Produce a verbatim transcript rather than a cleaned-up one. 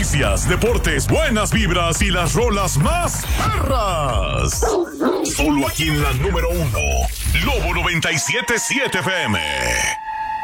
noticias, deportes, buenas vibras y las rolas más perras. Solo aquí en la número uno, Lobo noventa y siete punto siete F M.